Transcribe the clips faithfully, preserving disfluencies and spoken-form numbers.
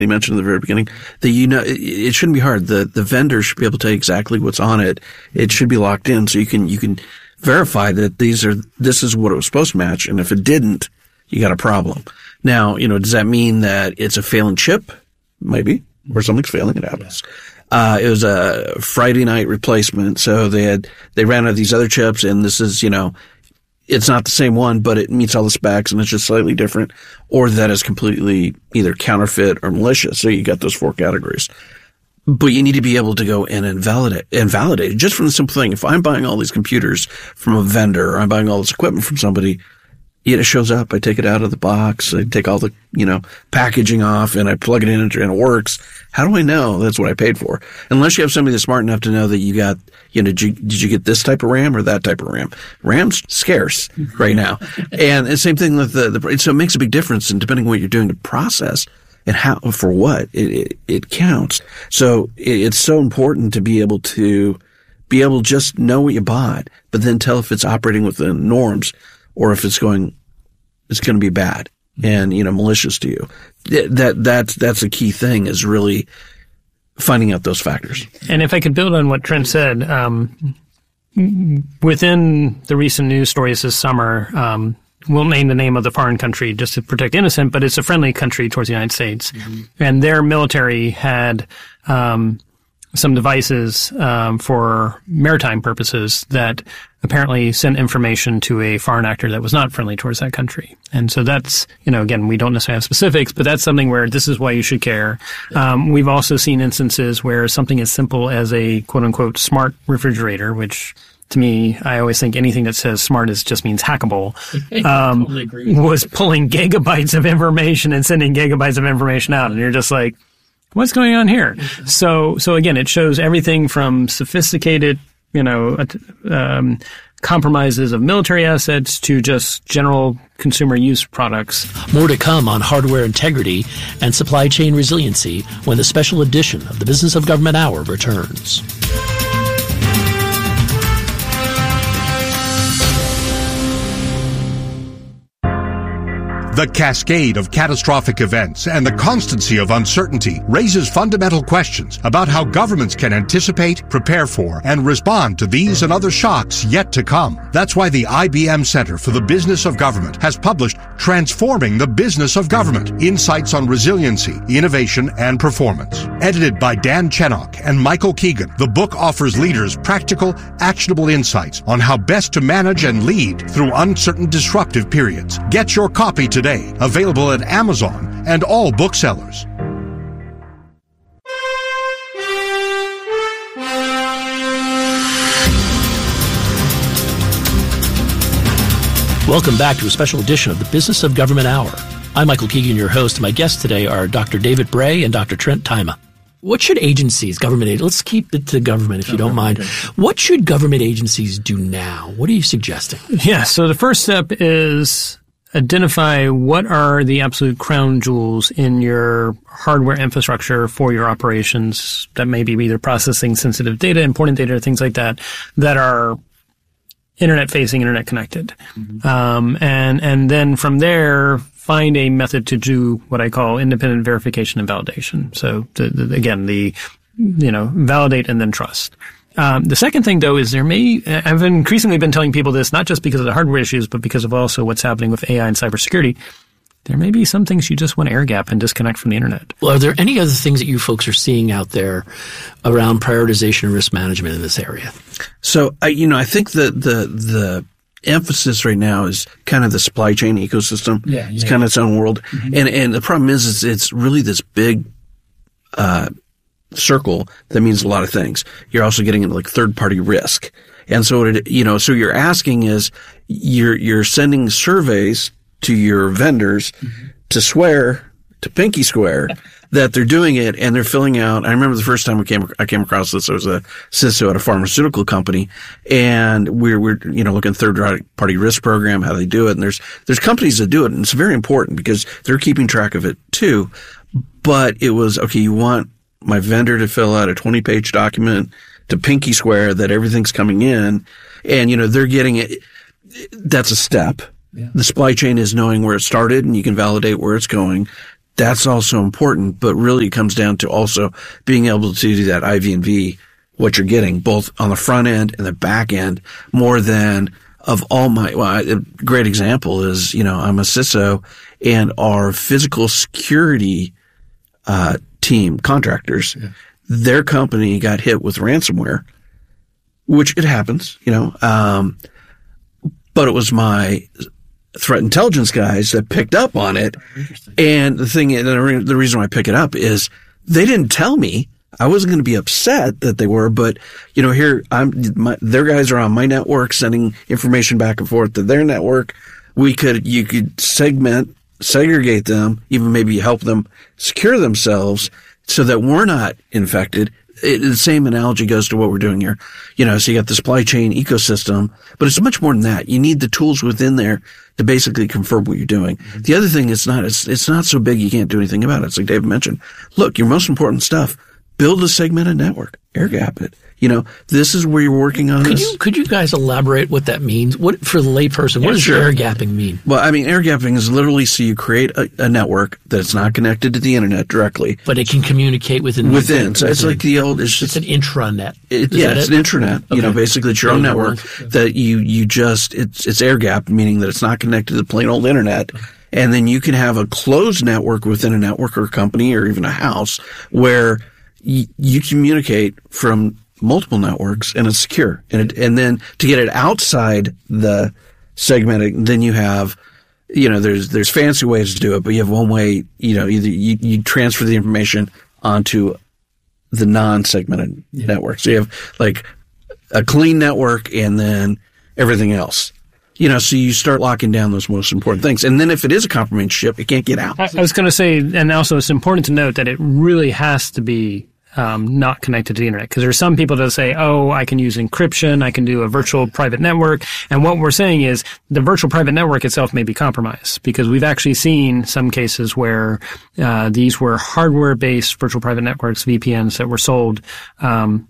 you mentioned at the very beginning, that you know, it, it shouldn't be hard. The, the vendor should be able to tell you exactly what's on it. It should be locked in so you can, you can verify that these are, this is what it was supposed to match. And if it didn't, you got a problem. Now, you know, does that mean that it's a failing chip? Maybe. Or something's failing. It happens. Uh, it was a Friday night replacement. So they had, they ran out of these other chips, and this is, you know, it's not the same one, but it meets all the specs and it's just slightly different, or that is completely either counterfeit or malicious. So you got those four categories. But you need to be able to go in and validate, and validate just from the simple thing. If I'm buying all these computers from a vendor, or I'm buying all this equipment from somebody, it shows up. I take it out of the box. I take all the, you know, packaging off, and I plug it in and it works. How do I know that's what I paid for? Unless you have somebody that's smart enough to know that you got, you know, did you, did you get this type of RAM or that type of RAM? RAM's scarce right now. And the same thing with the, the, so it makes a big difference, and depending on what you're doing to process and how, for what, it, it, it counts. So it, it's so important to be able to be able to just know what you bought, but then tell if it's operating within norms, or if it's going, it's going to be bad and, you know, malicious to you. That, that's, that's a key thing, is really finding out those factors. And if I could build on what Trent said, um, within the recent news stories this summer, um, we'll name the name of the foreign country just to protect innocent, but it's a friendly country towards the United States. Mm-hmm. And their military had, um, some devices, um, for maritime purposes that apparently sent information to a foreign actor that was not friendly towards that country. And so that's, you know, again, we don't necessarily have specifics, but that's something where this is why you should care. Um, we've also seen instances where something as simple as a quote unquote smart refrigerator, which to me, I always think anything that says smart is just means hackable, um, totally was pulling gigabytes of information and sending gigabytes of information out. And you're just like, what's going on here? Mm-hmm. So, so again, it shows everything from sophisticated, you know, um, compromises of military assets to just general consumer use products. More to come on hardware integrity and supply chain resiliency when the special edition of the Business of Government Hour returns. The cascade of catastrophic events and the constancy of uncertainty raises fundamental questions about how governments can anticipate, prepare for, and respond to these and other shocks yet to come. That's why the I B M Center for the Business of Government has published Transforming the Business of Government: Insights on Resiliency, Innovation, and Performance. Edited by Dan Chenok and Michael Keegan, the book offers leaders practical, actionable insights on how best to manage and lead through uncertain, disruptive periods. Get your copy today. Available at Amazon and all booksellers. Welcome back to a special edition of the Business of Government Hour. I'm Michael Keegan, your host. My guests today are Doctor David Bray and Doctor Trent Teima. What should agencies, government agencies, let's keep it to government if you don't mind. What should government agencies do now? What are you suggesting? Yeah, so the first step is identify what are the absolute crown jewels in your hardware infrastructure for your operations that may be either processing sensitive data, important data, things like that, that are internet-facing, internet-connected. Mm-hmm. Um, and, and then from there, find a method to do what I call independent verification and validation. So, the, the, again, the, you know, validate and then trust. Um, the second thing, though, is there may, I've increasingly been telling people this, not just because of the hardware issues, but because of also what's happening with A I and cybersecurity. There may be some things you just want to air gap and disconnect from the internet. Well, are there any other things that you folks are seeing out there around prioritization and risk management in this area? So, I, you know, I think the, the, the emphasis right now is kind of the supply chain ecosystem. Yeah, yeah. It's kind of its own world. Mm-hmm. And, and the problem is, is it's really this big, uh, circle that means a lot of things. You're also getting into like third party risk. And so it, you know, so you're asking is you're, you're sending surveys to your vendors mm-hmm. to swear, to pinky swear that they're doing it, and they're filling out. I remember the first time we came, I came across this, I was a C I S O at a pharmaceutical company, and we're, we're, you know, looking at third party risk program, how they do it. And there's, there's companies that do it, and it's very important because they're keeping track of it too. But it was, okay, you want my vendor to fill out a twenty page document to pinky swear that everything's coming in, and, you know, they're getting it. That's a step. Yeah. The supply chain is knowing where it started, and you can validate where it's going. that's also important, but really it comes down to also being able to do that I V and V, what you're getting both on the front end and the back end, more than of all my, well, a great example is, you know, I'm a C I S O, and our physical security, uh, team, contractors, yeah. their company got hit with ransomware, which it happens, you know, um, but it was my threat intelligence guys that picked up on it. And the thing, the reason why I pick it up is they didn't tell me. I wasn't going to be upset that they were, but you know, here I'm, my, their guys are on my network sending information back and forth to their network. We could, you could segment, segregate them, even maybe help them secure themselves so that we're not infected. It, the same analogy goes to what we're doing here. You know, so you got the supply chain ecosystem, but it's much more than that. You need the tools within there to basically confirm what you're doing. Mm-hmm. The other thing is not, it's, it's not so big you can't do anything about it. It's like David mentioned. Look, your most important stuff, build a segmented network, air gap it. You know, this is where you're working on could this. You, could you guys elaborate what that means? What, for the layperson, yeah, what does sure. air gapping mean? Well, I mean, air gapping is literally so you create a, a network that's not connected to the internet directly. But it can communicate within. Within. So within. it's like the old, it's just. It's an intranet. It, yeah, it's it? an intranet. Okay. You know, basically it's your own network okay. that you, you just, it's, it's air gapped, meaning that it's not connected to the plain old internet. Okay. And then you can have a closed network within a network or a company or even a house where y- you communicate from multiple networks and it's secure. And it, and then to get it outside the segmenting, then you have, you know, there's, there's fancy ways to do it, but you have one way, you know, either you, you transfer the information onto the non-segmented yeah. network. So you have like a clean network and then everything else. You know, so you start locking down those most important things. And then if it is a compromised ship, it can't get out. I, I was going to say, and also it's important to note that it really has to be Um, not connected to the internet, because there are some people that say, oh, I can use encryption, I can do a virtual private network. And what we're saying is the virtual private network itself may be compromised, because we've actually seen some cases where uh, these were hardware-based virtual private networks, V P Ns, that were sold um,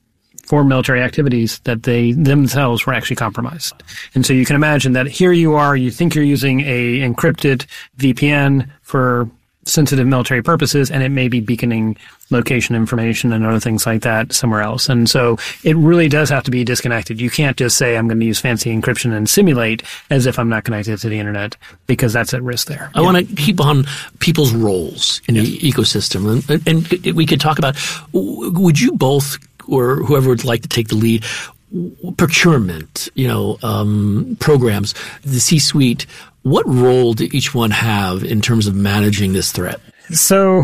for military activities that they themselves were actually compromised. And so you can imagine that here you are, you think you're using a encrypted V P N for sensitive military purposes, and it may be beaconing location information and other things like that somewhere else. And so it really does have to be disconnected. You can't just say, I'm going to use fancy encryption and simulate as if I'm not connected to the internet, because that's at risk there. I yeah. want to keep on people's roles in yes. the ecosystem. And, and we could talk about, would you both, or whoever would like to take the lead, procurement, you know, um, programs, the C-suite, what role do each one have in terms of managing this threat? So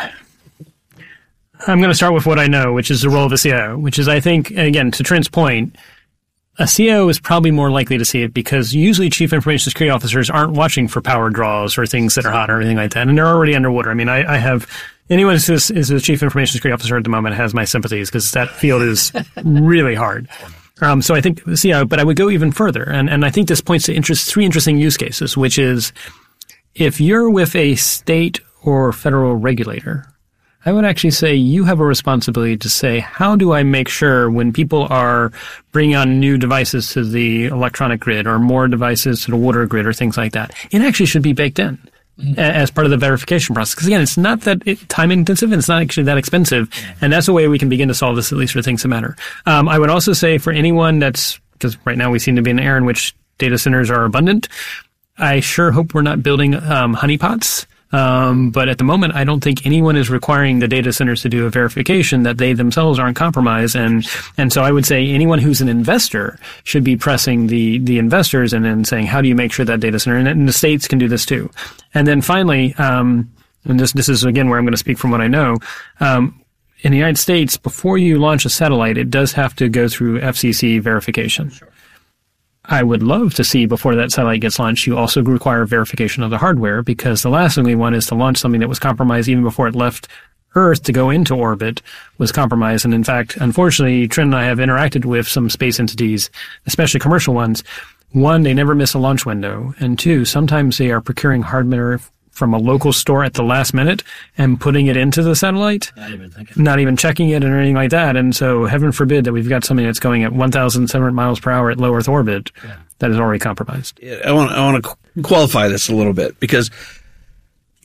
I'm going to start with what I know, which is the role of a C I O, which is, I think, again, to Trent's point, a C I O is probably more likely to see it, because usually chief information security officers aren't watching for power draws or things that are hot or anything like that, and they're already underwater. I mean, I, I have anyone who is, is a chief information security officer at the moment has my sympathies, because that field is really hard. Um, so I think the C I O, but I would go even further, and, and I think this points to interest, three interesting use cases, which is if you're with a state or federal regulator, I would actually say you have a responsibility to say, how do I make sure when people are bringing on new devices to the electronic grid or more devices to the water grid or things like that, it actually should be baked in mm-hmm. as part of the verification process. Because again, it's not that it, time intensive and it's not actually that expensive. Mm-hmm. And that's a way we can begin to solve this, at least for things that matter. Um, I would also say for anyone that's, because right now we seem to be in an era in which data centers are abundant, I sure hope we're not building um, honeypots. Um, but at the moment, I don't think anyone is requiring the data centers to do a verification that they themselves aren't compromised. And, and so I would say anyone who's an investor should be pressing the, the investors and then saying, how do you make sure that data center, and, and the states can do this too. And then finally, um, and this, this is again where I'm going to speak from what I know, um, in the United States, before you launch a satellite, it does have to go through F C C verification. Sure. I would love to see before that satellite gets launched, you also require verification of the hardware, because the last thing we want is to launch something that was compromised even before it left Earth to go into orbit was compromised. And in fact, unfortunately, Trent and I have interacted with some space entities, especially commercial ones. One, they never miss a launch window. And two, sometimes they are procuring hardware from a local store at the last minute and putting it into the satellite, not even thinking, not even checking it or anything like that. And so heaven forbid that we've got something that's going at one thousand seven hundred miles per hour at low Earth orbit yeah. that is already compromised. I want, I want to qualify this a little bit, because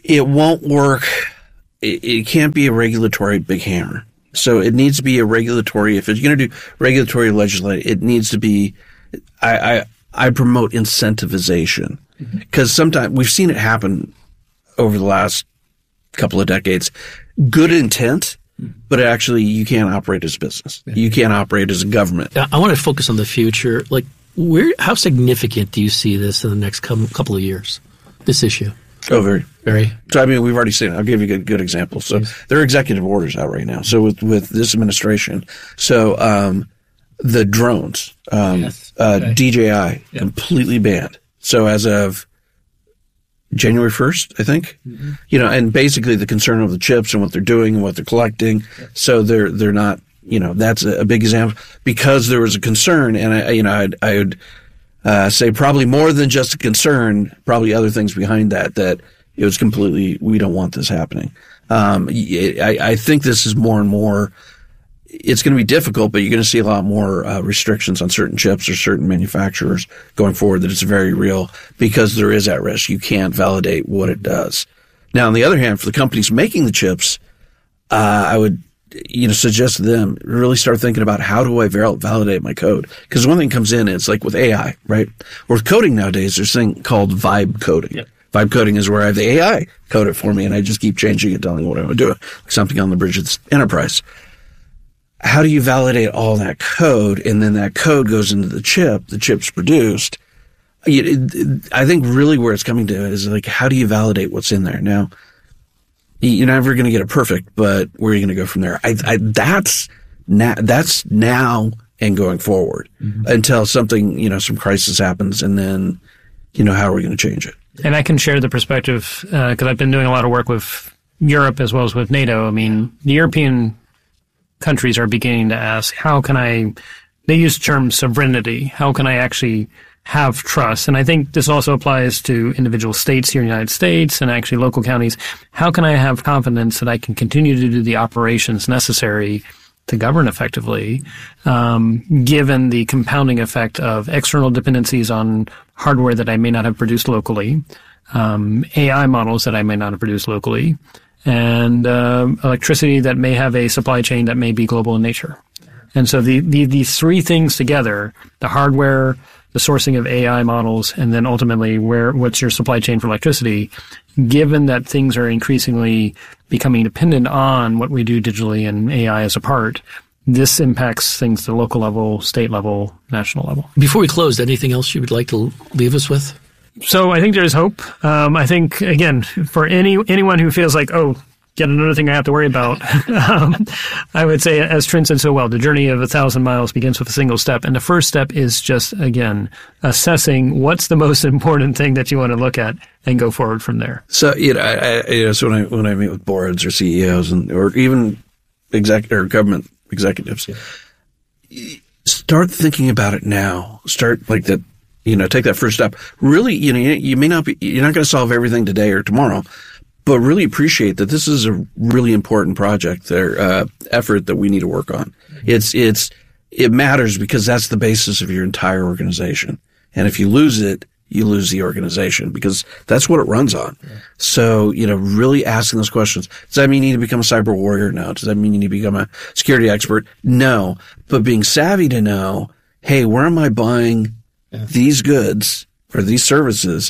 it won't work. It, it can't be a regulatory big hammer. So it needs to be a regulatory, if it's going to do regulatory legislation, it needs to be, I, I, I promote incentivization. Because mm-hmm. sometimes we've seen it happen over the last couple of decades. Good intent, but actually you can't operate as a business. You can't operate as a government. I want to focus on the future. Like, where, how significant do you see this in the next couple of years, this issue? Oh, very. Very. So, I mean, we've already seen it. I'll give you a good, good example. So yes. There are executive orders out right now. So with, with this administration, so um, the drones, um, yes. okay. uh, D J I, yep. completely banned. So as of January first, I think, mm-hmm. you know, and basically the concern of the chips and what they're doing and what they're collecting. Yep. So they're, they're not, you know, that's a, a big example because there was a concern. And I, you know, I'd, I would uh, say probably more than just a concern, probably other things behind that, that it was completely, we don't want this happening. Um, I, I think this is more and more, it's going to be difficult, but you're going to see a lot more uh, restrictions on certain chips or certain manufacturers going forward that it's very real because there is at risk. You can't validate what it does. Now, on the other hand, for the companies making the chips, uh, I would, you know, suggest to them really start thinking about how do I val- validate my code? Because one thing comes in, it's like with A I, right? Or with coding nowadays, there's a thing called vibe coding. Yep. Vibe coding is where I have the A I code it for me and I just keep changing it, telling it what I'm going to do. Like something on the bridge of enterprise. How do you validate all that code? And then that code goes into the chip, the chip's produced. I think really where it's coming to is like, how do you validate what's in there? Now, you're never going to get it perfect, but where are you going to go from there? I, I, that's now, that's now and going forward mm-hmm. until something, you know, some crisis happens. And then, you know, how are we going to change it? And I can share the perspective, uh, cause I've been doing a lot of work with Europe as well as with NATO. I mean, the European countries are beginning to ask, how can I, they use the term sovereignty. How can I actually have trust? And I think this also applies to individual states here in the United States and actually local counties. How can I have confidence that I can continue to do the operations necessary to govern effectively, um, given the compounding effect of external dependencies on hardware that I may not have produced locally, um, A I models that I may not have produced locally, and uh, electricity that may have a supply chain that may be global in nature. And so the, the these three things together, the hardware, the sourcing of A I models, and then ultimately where what's your supply chain for electricity, given that things are increasingly becoming dependent on what we do digitally and A I as a part, this impacts things at the local level, state level, national level. Before we close, anything else you would like to leave us with? So I think there's hope. Um, I think, again, for any anyone who feels like, oh, yet another thing I have to worry about, um, I would say, as Trent said so well, the journey of a thousand miles begins with a single step. And the first step is just, again, assessing what's the most important thing that you want to look at and go forward from there. So, you know, I, I, you know, so when I, when I meet with boards or C E Os and, or even exec or government executives, yeah. start thinking about it now. Start like that. You know, take that first step. Really, you know, you may not be, you're not going to solve everything today or tomorrow, but really appreciate that this is a really important project or uh, effort that we need to work on. It's, it's, it matters because that's the basis of your entire organization. And if you lose it, you lose the organization because that's what it runs on. Yeah. So, you know, really asking those questions. Does that mean you need to become a cyber warrior? No. Does that mean you need to become a security expert? No. But being savvy to know, hey, where am I buying these goods or these services,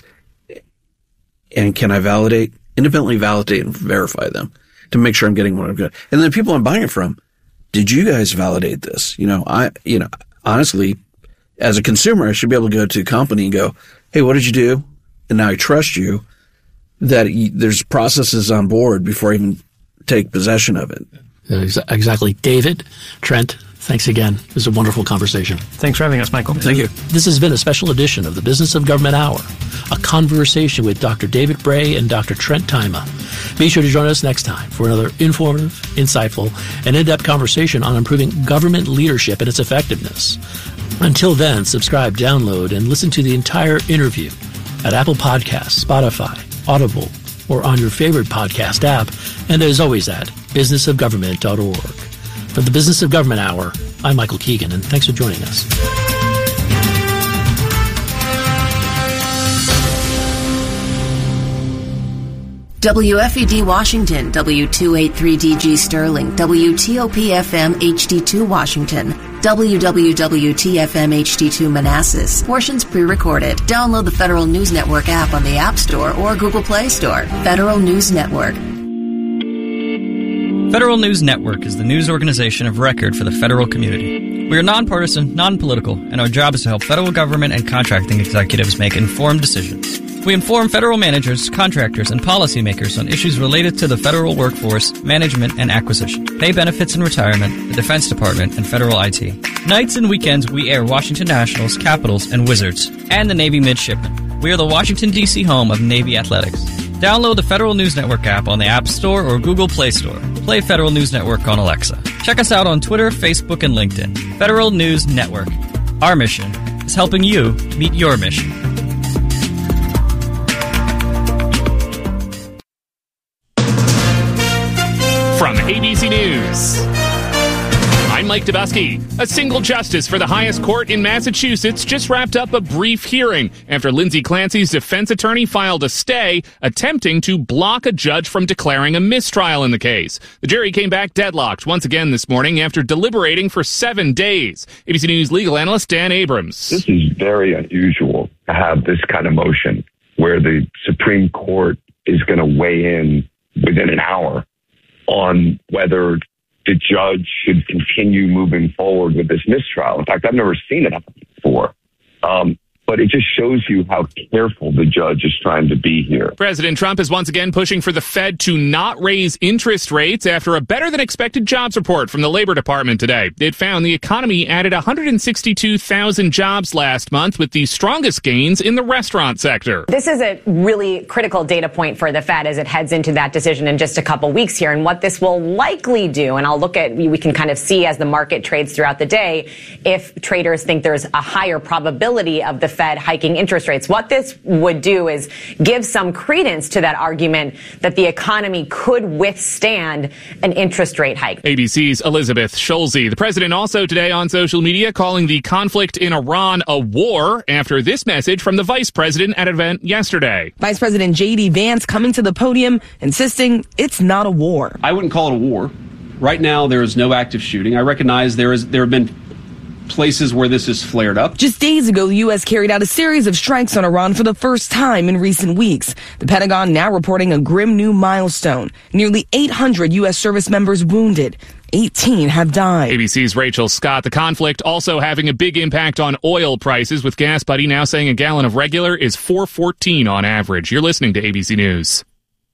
and can I validate, independently validate and verify them to make sure I'm getting what I'm getting? And then the people I'm buying it from, did you guys validate this? You know, I, you know, honestly, as a consumer, I should be able to go to a company and go, hey, what did you do? And now I trust you that you, there's processes on board before I even take possession of it. Exactly. David, Trent, thanks again. It was a wonderful conversation. Thanks for having us, Michael. Thank you. This has been a special edition of the Business of Government Hour, a conversation with Doctor David Bray and Doctor Trent Tyma. Be sure to join us next time for another informative, insightful, and in-depth conversation on improving government leadership and its effectiveness. Until then, subscribe, download, and listen to the entire interview at Apple Podcasts, Spotify, Audible, or on your favorite podcast app, and as always at business of government dot org. For the Business of Government Hour, I'm Michael Keegan, and thanks for joining us. W F E D Washington, W two eighty-three D G Sterling, W T O P F M H D two Washington, W W W T F M H D two Manassas. Portions pre-recorded. Download the Federal News Network app on the App Store or Google Play Store. Federal News Network. Federal News Network is the news organization of record for the federal community. We are nonpartisan, non-political, and our job is to help federal government and contracting executives make informed decisions. We inform federal managers, contractors, and policymakers on issues related to the federal workforce, management, and acquisition, pay benefits and retirement, the Defense Department, and federal I T. Nights and weekends, we air Washington Nationals, Capitals, and Wizards, and the Navy Midshipmen. We are the Washington, D C home of Navy Athletics. Download the Federal News Network app on the App Store or Google Play Store. Play Federal News Network on Alexa. Check us out on Twitter, Facebook, and LinkedIn. Federal News Network. Our mission is helping you meet your mission. From A B C News, I'm Mike Dubusky. A single justice for the highest court in Massachusetts just wrapped up a brief hearing after Lindsay Clancy's defense attorney filed a stay attempting to block a judge from declaring a mistrial in the case. The jury came back deadlocked once again this morning after deliberating for seven days. A B C News legal analyst Dan Abrams. This is very unusual to have this kind of motion where the Supreme Court is going to weigh in within an hour on whether the judge should continue moving forward with this mistrial. In fact, I've never seen it happen before. Um, but it just shows you how careful the judge is trying to be here. President Trump is once again pushing for the Fed to not raise interest rates after a better-than-expected jobs report from the Labor Department today. It found the economy added one hundred sixty-two thousand jobs last month, with the strongest gains in the restaurant sector. This is a really critical data point for the Fed as it heads into that decision in just a couple weeks here. And what this will likely do, and I'll look at, we can kind of see as the market trades throughout the day, if traders think there's a higher probability of the Fed hiking interest rates. What this would do is give some credence to that argument that the economy could withstand an interest rate hike. A B C's Elizabeth Schulze. The president also today on social media calling the conflict in Iran a war after this message from the vice president at an event yesterday. Vice President J D Vance coming to the podium insisting it's not a war. I wouldn't call it a war. Right now, there is no active shooting. I recognize there is there have been places where this has flared up. Just days ago, the U S carried out a series of strikes on Iran for the first time in recent weeks. The Pentagon now reporting a grim new milestone. Nearly eight hundred U S service members wounded. eighteen have died. A B C's Rachel Scott. The conflict also having a big impact on oil prices, with Gas Buddy now saying a gallon of regular is four fourteen on average. You're listening to A B C News.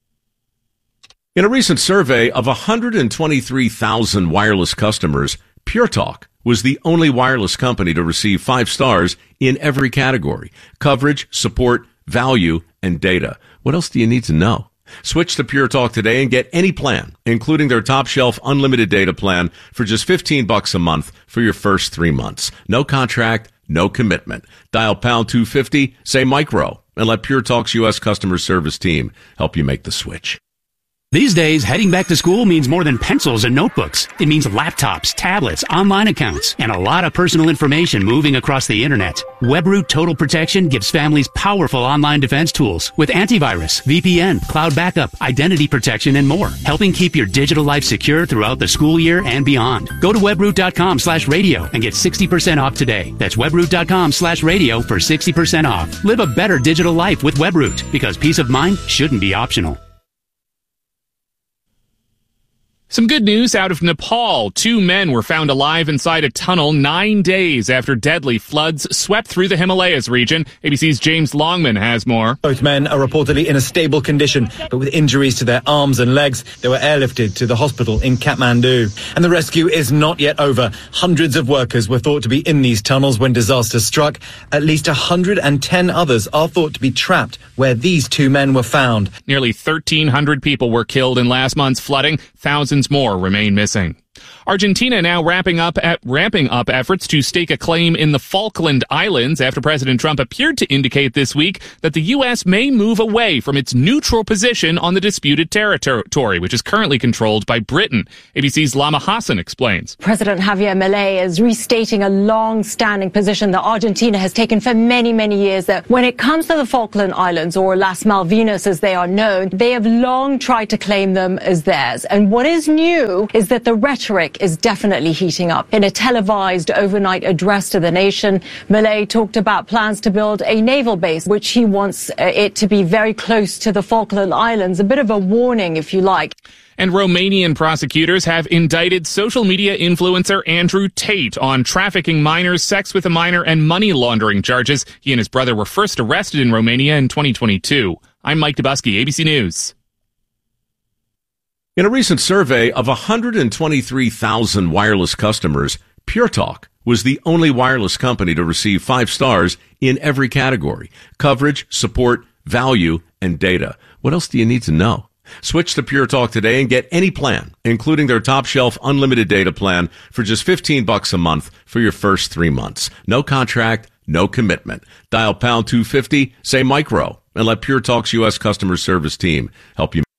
In a recent survey of one hundred twenty-three thousand wireless customers, Pure Talk was the only wireless company to receive five stars in every category: coverage, support, value, and data. What else do you need to know? Switch to Pure Talk today and get any plan, including their top shelf unlimited data plan, for just fifteen bucks a month for your first three months. No contract, no commitment. Dial pound two fifty, say micro, and let Pure Talk's U S customer service team help you make the switch. These days, heading back to school means more than pencils and notebooks. It means laptops, tablets, online accounts, and a lot of personal information moving across the internet. WebRoot Total Protection gives families powerful online defense tools with antivirus, V P N, cloud backup, identity protection, and more, helping keep your digital life secure throughout the school year and beyond. Go to webroot.com slash radio and get sixty percent off today. That's webroot.com slash radio for sixty percent off. Live a better digital life with WebRoot, because peace of mind shouldn't be optional. Some good news out of Nepal. Two men were found alive inside a tunnel nine days after deadly floods swept through the Himalayas region. A B C's James Longman has more. Both men are reportedly in a stable condition, but with injuries to their arms and legs. They were airlifted to the hospital in Kathmandu. And the rescue is not yet over. Hundreds of workers were thought to be in these tunnels when disaster struck. At least one hundred ten others are thought to be trapped where these two men were found. Nearly thirteen hundred people were killed in last month's flooding. Thousands more remain missing. Argentina now wrapping up at ramping up efforts to stake a claim in the Falkland Islands after President Trump appeared to indicate this week that the U S may move away from its neutral position on the disputed territory, which is currently controlled by Britain. A B C's Lama Hassan explains. President Javier Milei is restating a long-standing position that Argentina has taken for many, many years, that when it comes to the Falkland Islands, or Las Malvinas as they are known, they have long tried to claim them as theirs. And what is new is that the rhetoric is definitely heating up. In a televised overnight address to the nation, Milei talked about plans to build a naval base, which he wants it to be very close to the Falkland Islands. A bit of a warning, if you like. And Romanian prosecutors have indicted social media influencer Andrew Tate on trafficking minors, sex with a minor, and money laundering charges. He and his brother were first arrested in Romania in twenty twenty-two. I'm Mike Dubusky, A B C News. In a recent survey of one hundred twenty-three thousand wireless customers, PureTalk was the only wireless company to receive five stars in every category: coverage, support, value, and data. What else do you need to know? Switch to PureTalk today and get any plan, including their top-shelf unlimited data plan, for just fifteen bucks a month for your first three months. No contract, no commitment. Dial pound two fifty, say micro, and let PureTalk's U S customer service team help you.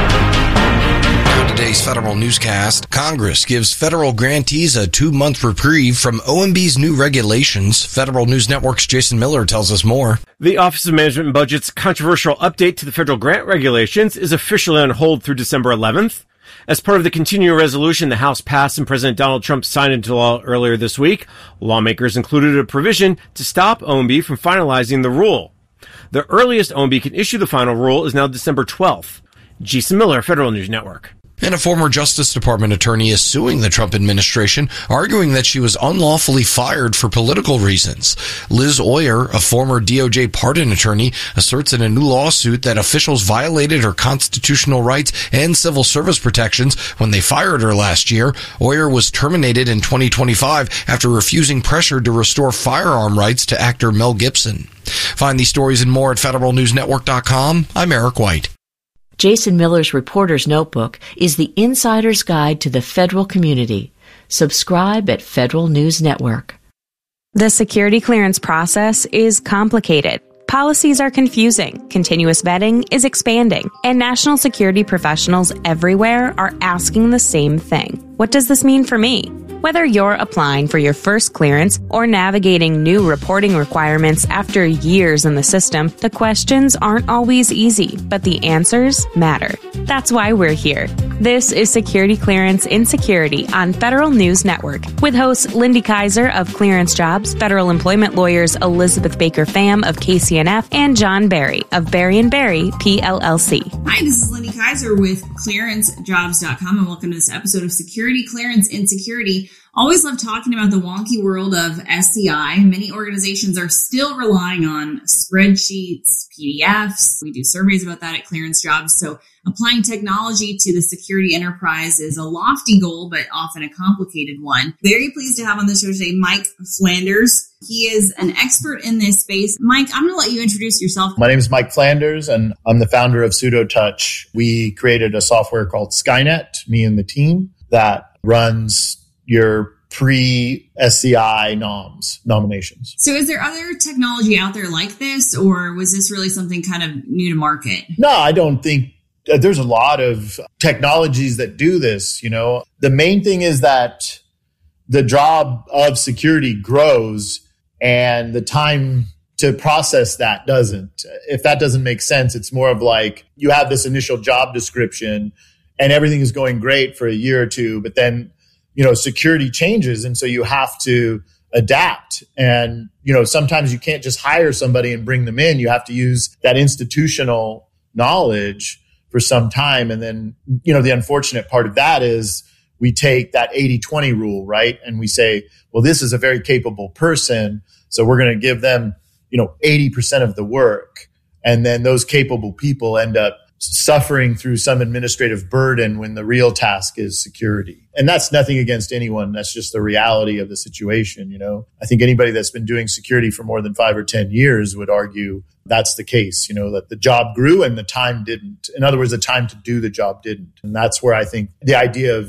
Today's federal newscast: Congress gives federal grantees a two-month reprieve from O M B's new regulations. Federal News Network's Jason Miller tells us more. The Office of Management and Budget's controversial update to the federal grant regulations is officially on hold through December eleventh. As part of the continuing resolution the House passed and President Donald Trump signed into law earlier this week, lawmakers included a provision to stop O M B from finalizing the rule. The earliest O M B can issue the final rule is now December twelfth. Jason Miller, Federal News Network. And a former Justice Department attorney is suing the Trump administration, arguing that she was unlawfully fired for political reasons. Liz Oyer, a former D O J pardon attorney, asserts in a new lawsuit that officials violated her constitutional rights and civil service protections when they fired her last year. Oyer was terminated in twenty twenty-five after refusing pressure to restore firearm rights to actor Mel Gibson. Find these stories and more at federal news network dot com. I'm Eric White. Jason Miller's Reporter's Notebook is the insider's guide to the federal community. Subscribe at Federal News Network. The security clearance process is complicated. Policies are confusing, continuous vetting is expanding, and national security professionals everywhere are asking the same thing. What does this mean for me? Whether you're applying for your first clearance or navigating new reporting requirements after years in the system, the questions aren't always easy, but the answers matter. That's why we're here. This is Security Clearance Insecurity on Federal News Network, with hosts Lindy Kaiser of Clearance Jobs, federal employment lawyers Elizabeth Baker Pham of K C N F, and John Barry of Barry and Barry, P L L C. Hi, this is Lindy Kaiser with clearance jobs dot com, and welcome to this episode of Security Clearance Insecurity. Always love talking about the wonky world of S C I. Many organizations are still relying on spreadsheets, P D Fs. We do surveys about that at Clearance Jobs. So applying technology to the security enterprise is a lofty goal, but often a complicated one. Very pleased to have on the show today Mike Flanders. He is an expert in this space. Mike, I'm going to let you introduce yourself. My name is Mike Flanders, and I'm the founder of PseudoTouch. We created a software called Skynet, me and the team, that runs your pre-S C I noms, nominations. So is there other technology out there like this, or was this really something kind of new to market? No, I don't think uh, there's a lot of technologies that do this. You know, the main thing is that the job of security grows and the time to process that doesn't. If that doesn't make sense, it's more of like you have this initial job description and everything is going great for a year or two, but then you know, security changes. And so you have to adapt. And, you know, sometimes you can't just hire somebody and bring them in. You have to use that institutional knowledge for some time. And then, you know, the unfortunate part of that is we take that eighty twenty rule, right? And we say, well, this is a very capable person, so we're going to give them, you know, eighty percent of the work. And then those capable people end up suffering through some administrative burden when the real task is security. And that's nothing against anyone. That's just the reality of the situation. You know, I think anybody that's been doing security for more than five or ten years would argue that's the case, you know, that the job grew and the time didn't. In other words, the time to do the job didn't. And that's where I think the idea of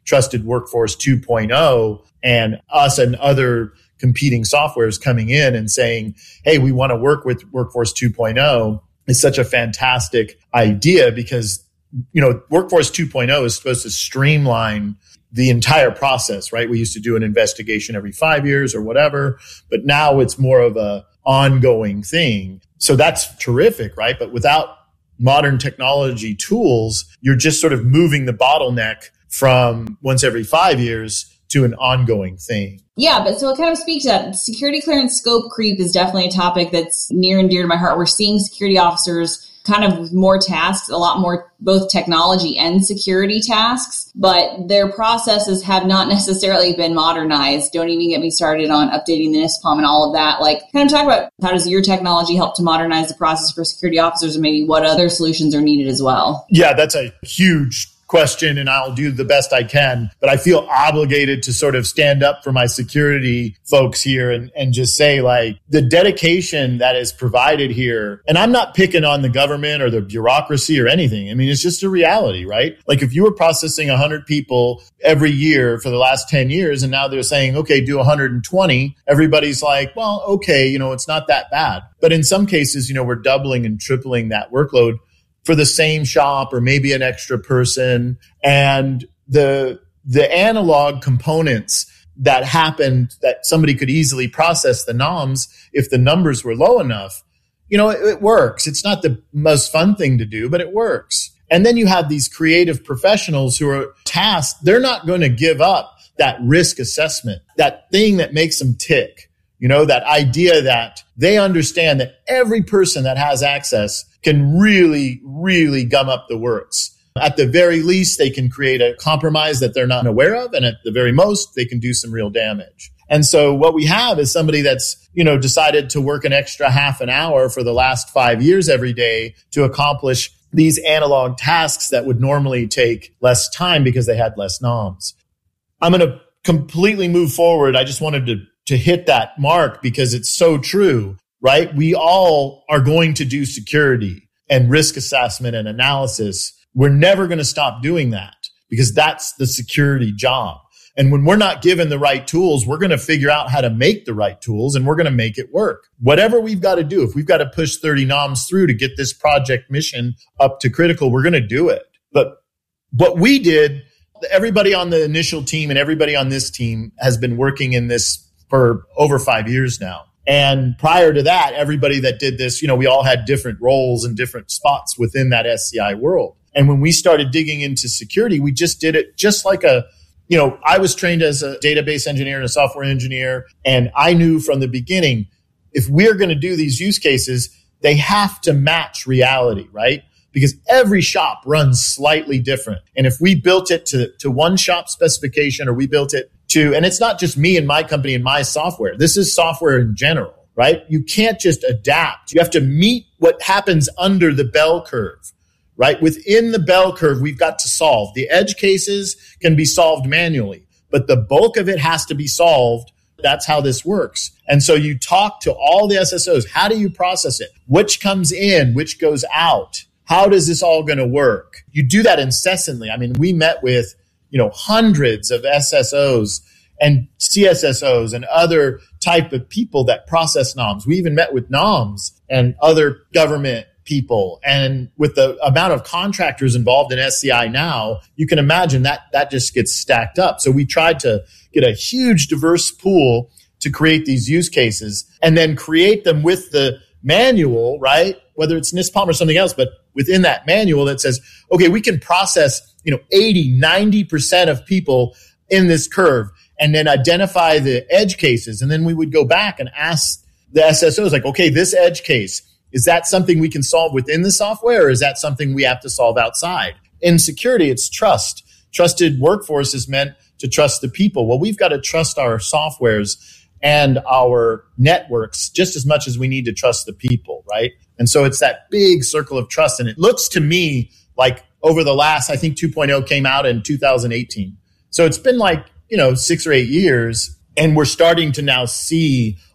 Trusted Workforce two point oh, and us and other competing softwares coming in and saying, hey, we want to work with Workforce two point oh is such a fantastic idea because, you know, Workforce two point oh is supposed to streamline the entire process, right? We used to do an investigation every five years or whatever, but now it's more of a ongoing thing. So that's terrific, right? But without modern technology tools, you're just sort of moving the bottleneck from once every five years to an ongoing thing. Yeah, but so it kind of speaks to that. Security clearance scope creep is definitely a topic that's near and dear to my heart. We're seeing security officers kind of with more tasks, a lot more both technology and security tasks, but their processes have not necessarily been modernized. Don't even get me started on updating the NISPOM and all of that. Like, kind of talk about how does your technology help to modernize the process for security officers, and maybe what other solutions are needed as well? Yeah, that's a huge question, and I'll do the best I can, but I feel obligated to sort of stand up for my security folks here and, and just say, like, the dedication that is provided here, and I'm not picking on the government or the bureaucracy or anything. I mean, it's just a reality, right? Like, if you were processing one hundred people every year for the last ten years, and now they're saying, okay, do one hundred twenty, everybody's like, well, okay, you know, it's not that bad. But in some cases, you know, we're doubling and tripling that workload for the same shop or maybe an extra person. And the the analog components that happened that somebody could easily process the noms if the numbers were low enough, you know, it, it works. It's not the most fun thing to do, but it works. And then you have these creative professionals who are tasked. They're not going to give up that risk assessment, that thing that makes them tick. You know, that idea that they understand that every person that has access can really, really gum up the works. At the very least, they can create a compromise that they're not aware of. And at the very most, they can do some real damage. And so what we have is somebody that's, you know, decided to work an extra half an hour for the last five years every day to accomplish these analog tasks that would normally take less time because they had less noms. I'm going to completely move forward. I just wanted to to hit that mark because it's so true, right? We all are going to do security and risk assessment and analysis. We're never going to stop doing that because that's the security job. And when we're not given the right tools, we're going to figure out how to make the right tools and we're going to make it work. Whatever we've got to do, if we've got to push thirty noms through to get this project mission up to critical, we're going to do it. But what we did, everybody on the initial team and everybody on this team has been working in this for over five years now. And prior to that, everybody that did this, you know, we all had different roles and different spots within that S C I world. And when we started digging into security, we just did it just like a, you know, I was trained as a database engineer and a software engineer. And I knew from the beginning, if we're going to do these use cases, they have to match reality, right? Because every shop runs slightly different. And if we built it to, to one shop specification or we built it to, and it's not just me and my company and my software. This is software in general, right? You can't just adapt. You have to meet what happens under the bell curve, right? Within the bell curve, we've got to solve. The edge cases can be solved manually, but the bulk of it has to be solved. That's how this works. And so you talk to all the S S Os. How do you process it? Which comes in? Which goes out? How does this all going to work? You do that incessantly. I mean, we met with you know, hundreds of S S Os and C S S Os and other type of people that process noms. We even met with noms and other government people. And with the amount of contractors involved in S C I now, you can imagine that that just gets stacked up. So we tried to get a huge diverse pool to create these use cases and then create them with the manual, right? Whether it's NISPOM or something else, but within that manual that says, okay, we can process, you know, eighty, ninety percent of people in this curve and then identify the edge cases. And then we would go back and ask the S S Os like, okay, this edge case, is that something we can solve within the software or is that something we have to solve outside? In security, it's trust. Trusted workforce is meant to trust the people. Well, we've got to trust our softwares and our networks just as much as we need to trust the people, right? And so it's that big circle of trust. And it looks to me like over the last, I think two point oh came out in two thousand eighteen. So it's been like, you know, six or eight years. And we're starting to now see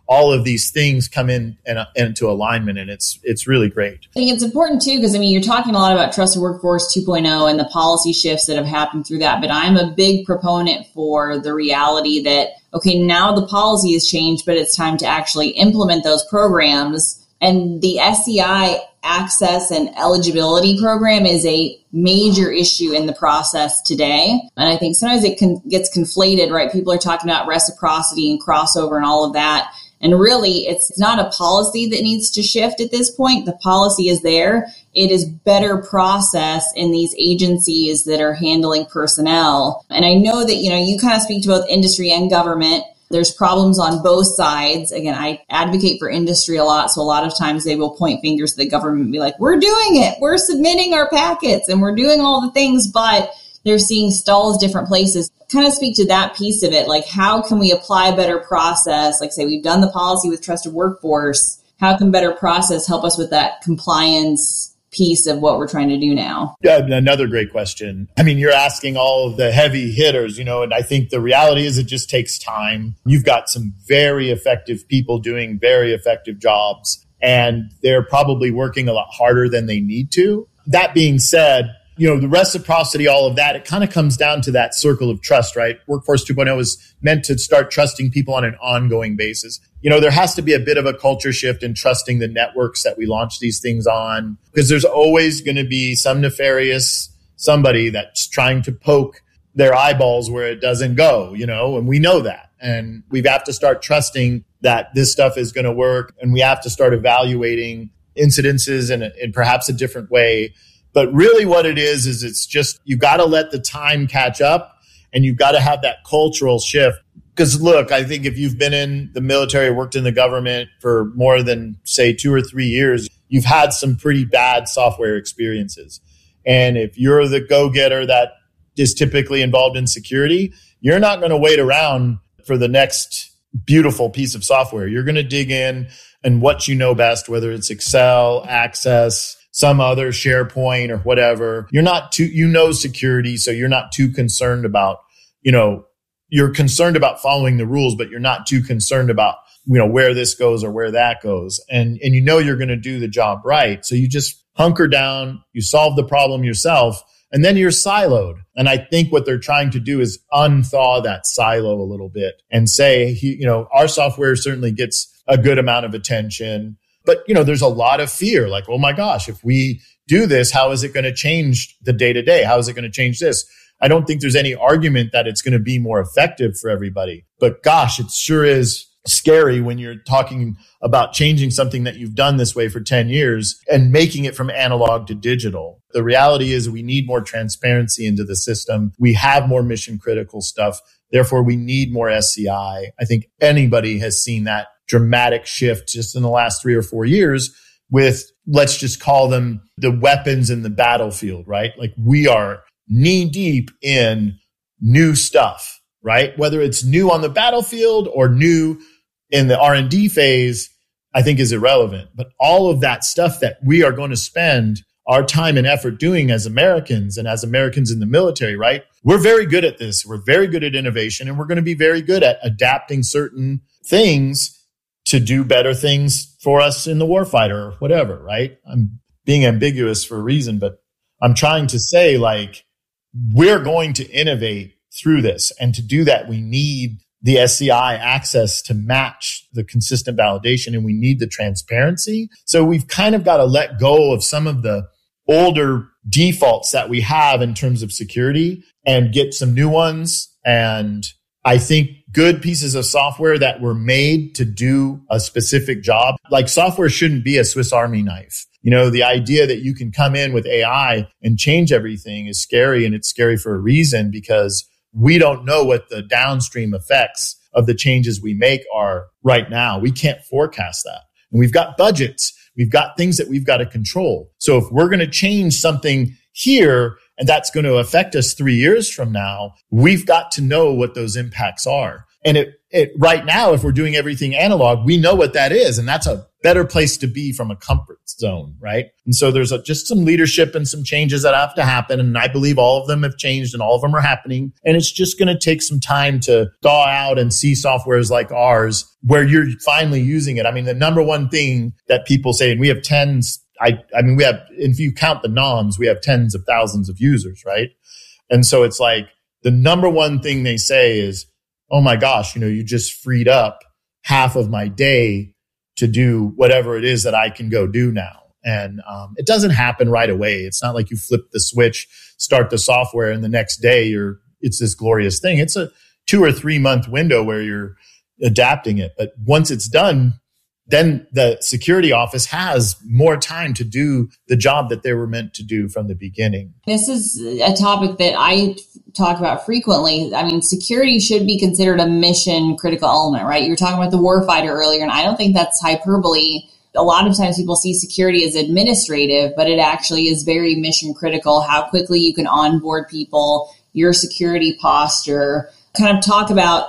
all of these things come in and into alignment, and it's it's really great. I think it's important too, because I mean, you're talking a lot about Trusted Workforce two point oh and the policy shifts that have happened through that, but I'm a big proponent for the reality that, okay, now the policy has changed, but it's time to actually implement those programs. And the S E I access and eligibility program is a major issue in the process today. And I think sometimes it can, gets conflated, right? People are talking about reciprocity and crossover and all of that. And really, it's not a policy that needs to shift at this point. The policy is there. It is better process in these agencies that are handling personnel. And I know that, you know, you kind of speak to both industry and government. There's problems on both sides. Again, I advocate for industry a lot. So a lot of times they will point fingers to the government and be like, we're doing it. We're submitting our packets and we're doing all the things, but they're seeing stalls different places. Kind of speak to that piece of it. Like, how can we apply a better process? Like, say, we've done the policy with Trusted Workforce. How can better process help us with that compliance piece of what we're trying to do now? Yeah, another great question. I mean, you're asking all of the heavy hitters, you know, and I think the reality is it just takes time. You've got some very effective people doing very effective jobs, and they're probably working a lot harder than they need to. That being said, you know, the reciprocity, all of that, it kind of comes down to that circle of trust, right? Workforce two point oh is meant to start trusting people on an ongoing basis. You know, there has to be a bit of a culture shift in trusting the networks that we launch these things on, because there's always going to be some nefarious somebody that's trying to poke their eyeballs where it doesn't go, you know, and we know that. And we have to start trusting that this stuff is going to work, and we have to start evaluating incidences in, a, in perhaps a different way. But really what it is, is it's just, you got to let the time catch up, and you've got to have that cultural shift. Because look, I think if you've been in the military, worked in the government for more than, say, two or three years, you've had some pretty bad software experiences. And if you're the go-getter that is typically involved in security, you're not going to wait around for the next beautiful piece of software. You're going to dig in and what you know best, whether it's Excel, Access, some other SharePoint or whatever. You're not too, you know, security. So you're not too concerned about, you know, you're concerned about following the rules, but you're not too concerned about, you know, where this goes or where that goes. And, and you know, you're going to do the job right. So you just hunker down, you solve the problem yourself, and then you're siloed. And I think what they're trying to do is unthaw that silo a little bit and say, you know, our software certainly gets a good amount of attention. But, you know, there's a lot of fear, like, oh my gosh, if we do this, how is it going to change the day to day? How is it going to change this? I don't think there's any argument that it's going to be more effective for everybody. But gosh, it sure is scary when you're talking about changing something that you've done this way for ten years and making it from analog to digital. The reality is we need more transparency into the system. We have more mission critical stuff. Therefore, we need more S C I. I think anybody has seen that dramatic shift just in the last three or four years with, let's just call them the weapons in the battlefield, right? Like, we are knee deep in new stuff, right? Whether it's new on the battlefield or new in the R and D phase, I think is irrelevant. But all of that stuff that we are going to spend our time and effort doing as Americans and as Americans in the military, right? We're very good at this. We're very good at innovation, and we're going to be very good at adapting certain things to do better things for us in the warfighter or whatever, right? I'm being ambiguous for a reason, but I'm trying to say, like, we're going to innovate through this. And to do that, we need the S C I access to match the consistent validation, and we need the transparency. So we've kind of got to let go of some of the older defaults that we have in terms of security and get some new ones. And I think good pieces of software that were made to do a specific job, like software shouldn't be a Swiss Army knife. You know, the idea that you can come in with A I and change everything is scary, and it's scary for a reason, because we don't know what the downstream effects of the changes we make are right now. We can't forecast that. And we've got budgets. We've got things that we've got to control. So if we're going to change something here and that's going to affect us three years from now, we've got to know what those impacts are. And it, it right now, if we're doing everything analog, we know what that is. And that's a better place to be from a comfort zone, right? And so there's a, just some leadership and some changes that have to happen. And I believe all of them have changed and all of them are happening. And it's just going to take some time to thaw out and see softwares like ours where you're finally using it. I mean, the number one thing that people say, and we have tens, I, I mean, we have, if you count the noms, we have tens of thousands of users, right? And so it's like the number one thing they say is, oh my gosh, you know, you just freed up half of my day to do whatever it is that I can go do now. And um, it doesn't happen right away. It's not like you flip the switch, start the software, and the next day you're it's this glorious thing. It's a two or three month window where you're adapting it. But once it's done, then the security office has more time to do the job that they were meant to do from the beginning. This is a topic that I talk about frequently. I mean, security should be considered a mission critical element, right? You were talking about the warfighter earlier, and I don't think that's hyperbole. A lot of times people see security as administrative, but it actually is very mission critical. How quickly you can onboard people, your security posture, kind of talk about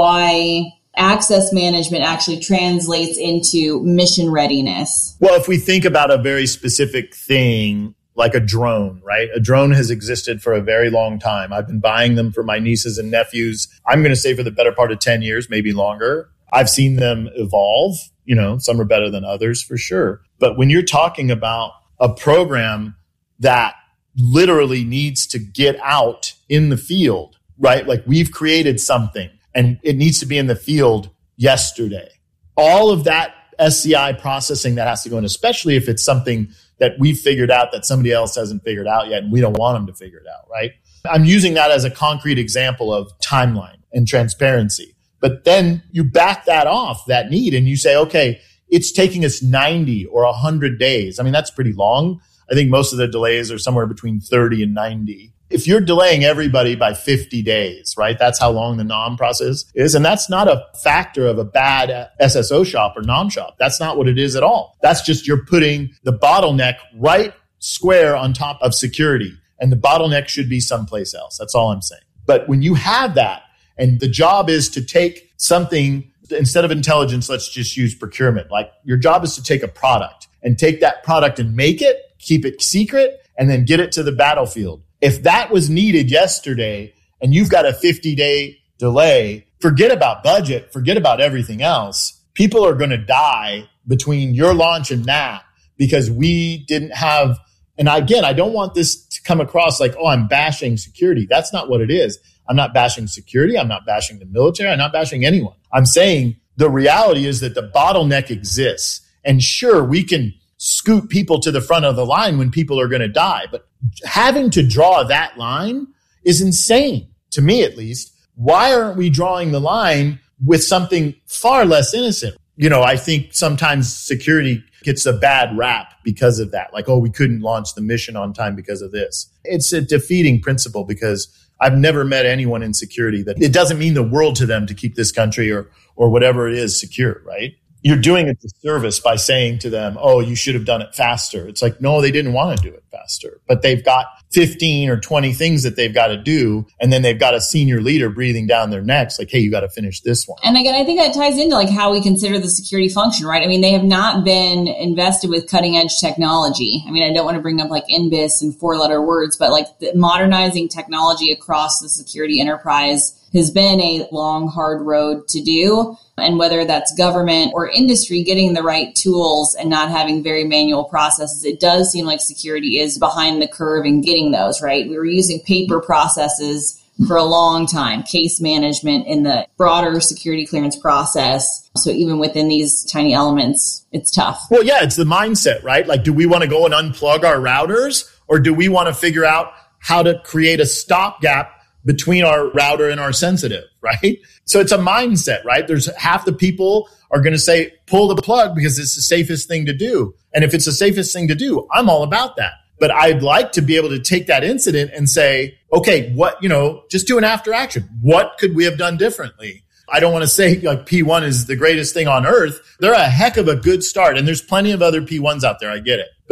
why access management actually translates into mission readiness. Well, if we think about a very specific thing, like a drone, right? A drone has existed for a very long time. I've been buying them for my nieces and nephews. I'm going to say for the better part of ten years, maybe longer. I've seen them evolve. You know, some are better than others for sure. But when you're talking about a program that literally needs to get out in the field, right? Like we've created something and it needs to be in the field yesterday. All of that S C I processing that has to go in, especially if it's something that we've figured out that somebody else hasn't figured out yet and we don't want them to figure it out, right? I'm using that as a concrete example of timeline and transparency. But then you back that off, that need, and you say, okay, it's taking us ninety or one hundred days. I mean, that's pretty long. I think most of the delays are somewhere between thirty and ninety. If you're delaying everybody by fifty days, right? That's how long the NOM process is. And that's not a factor of a bad S S O shop or NOM shop. That's not what it is at all. That's just you're putting the bottleneck right square on top of security. And the bottleneck should be someplace else. That's all I'm saying. But when you have that, and the job is to take something, instead of intelligence, let's just use procurement. Like your job is to take a product and take that product and make it, keep it secret, and then get it to the battlefield. If that was needed yesterday and you've got a fifty day delay, forget about budget, forget about everything else. People are going to die between your launch and that because we didn't have, and again, I don't want this to come across like, oh, I'm bashing security. That's not what it is. I'm not bashing security. I'm not bashing the military. I'm not bashing anyone. I'm saying the reality is that the bottleneck exists. And sure, we can scoot people to the front of the line when people are going to die. But having to draw that line is insane, to me at least. Why aren't we drawing the line with something far less innocent? You know, I think sometimes security gets a bad rap because of that. Like, oh, we couldn't launch the mission on time because of this. It's a defeating principle because I've never met anyone in security that it doesn't mean the world to them to keep this country or or whatever it is secure, right? You're doing a disservice by saying to them, oh, you should have done it faster. It's like, no, they didn't want to do it faster, but they've got fifteen or twenty things that they've got to do. And then they've got a senior leader breathing down their necks like, hey, you got to finish this one. And again, I think that ties into like how we consider the security function, right? I mean, they have not been invested with cutting edge technology. I mean, I don't want to bring up like N B I S and four letter words, but like the modernizing technology across the security enterprise has been a long, hard road to do. And whether that's government or industry getting the right tools and not having very manual processes, it does seem like security is behind the curve in getting those, right? We were using paper processes for a long time, case management in the broader security clearance process. So even within these tiny elements, it's tough. Well, yeah, it's the mindset, right? Like, do we want to go and unplug our routers or do we want to figure out how to create a stopgap between our router and our sensitive, right? So it's a mindset, right? There's half the people are going to say, pull the plug because it's the safest thing to do. And if it's the safest thing to do, I'm all about that. But I'd like to be able to take that incident and say, okay, what, you know, just do an after action. What could we have done differently? I don't want to say like P one is the greatest thing on earth. They're a heck of a good start. And there's plenty of other P ones out there. I get it.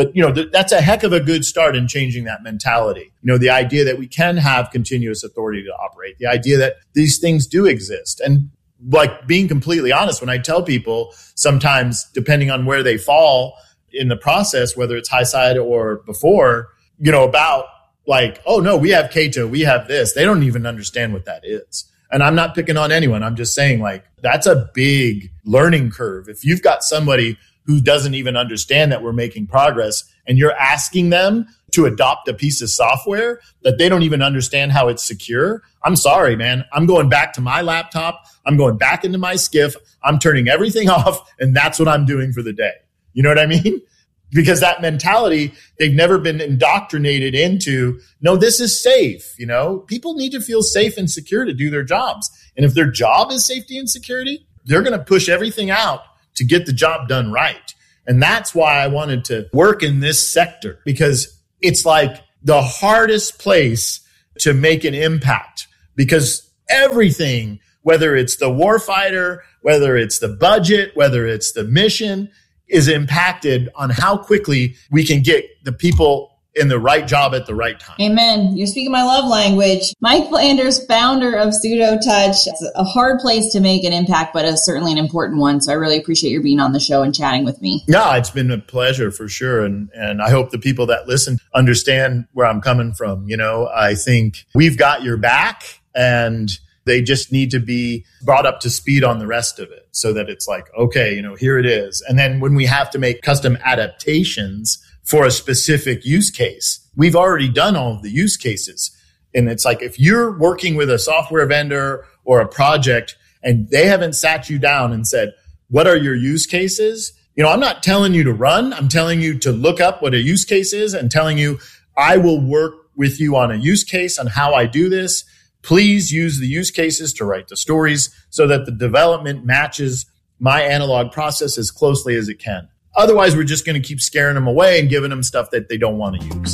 But, you know, th- that's a heck of a good start in changing that mentality. You know, the idea that we can have continuous authority to operate, the idea that these things do exist. And like being completely honest, when I tell people sometimes, depending on where they fall in the process, whether it's high side or before, you know, about like, oh no, we have Cato, we have this. They don't even understand what that is. And I'm not picking on anyone. I'm just saying like, that's a big learning curve. If you've got somebody who doesn't even understand that we're making progress and you're asking them to adopt a piece of software that they don't even understand how it's secure, I'm sorry, man. I'm going back to my laptop. I'm going back into my skiff. I'm turning everything off. And that's what I'm doing for the day. You know what I mean? Because that mentality, they've never been indoctrinated into, no, this is safe. You know, people need to feel safe and secure to do their jobs. And if their job is safety and security, they're going to push everything out to get the job done right. And that's why I wanted to work in this sector, because it's like the hardest place to make an impact, because everything, whether it's the warfighter, whether it's the budget, whether it's the mission, is impacted on how quickly we can get the people in the right job at the right time. Amen. You're speaking my love language. Mike Flanders, founder of PseudoTouch. It's a hard place to make an impact, but it's certainly an important one. So I really appreciate your being on the show and chatting with me. Yeah, it's been a pleasure for sure. And, and I hope the people that listen understand where I'm coming from. You know, I think we've got your back, and they just need to be brought up to speed on the rest of it so that it's like, okay, you know, here it is. And then when we have to make custom adaptations for a specific use case, we've already done all of the use cases. And it's like, if you're working with a software vendor or a project and they haven't sat you down and said, what are your use cases? You know, I'm not telling you to run. I'm telling you to look up what a use case is and telling you, I will work with you on a use case on how I do this. Please use the use cases to write the stories so that the development matches my analog process as closely as it can. Otherwise, we're just going to keep scaring them away and giving them stuff that they don't want to use.